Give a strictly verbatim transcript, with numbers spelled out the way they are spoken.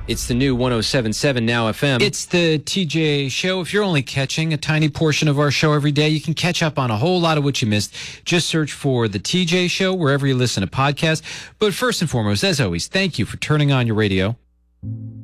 It's the new one oh seven point seven Now F M. It's the T J Show. If you're only catching a tiny portion of our show every day, you can catch up on a whole lot of what you missed. Just search for the T J Show wherever you listen to podcasts. But first and foremost, as always, thank you for turning on your radio.